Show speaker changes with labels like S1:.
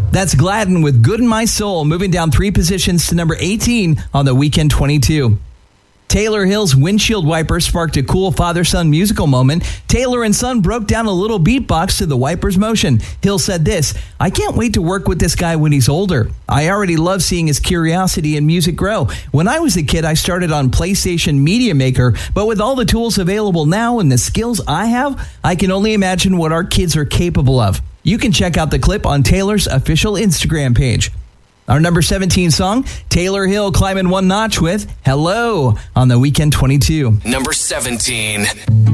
S1: That's Gladden with Good in My Soul, moving down 3 positions to number 18 on the Weekend 22. Taylor Hill's Windshield Wiper sparked a cool father-son musical moment. Taylor and son broke down a little beatbox to the Wiper's motion. Hill said this, "I can't wait to work with this guy when he's older. I already love seeing his curiosity in music grow. When I was a kid, I started on PlayStation Media Maker, but with all the tools available now and the skills I have, I can only imagine what our kids are capable of." You can check out the clip on Taylor's official Instagram page. Our number 17 song, Taylor Hill climbing one notch with Hello on the Weekend 22.
S2: Number 17.